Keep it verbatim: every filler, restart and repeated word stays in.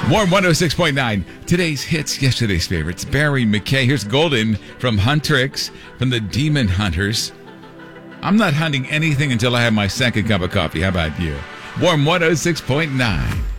Warm one oh six point nine. Today's hits, yesterday's favorites. Barry McKay. Here's Golden from Huntrix, from the Demon Hunters. I'm not hunting anything until I have my second cup of coffee. How about you? Warm one oh six point nine.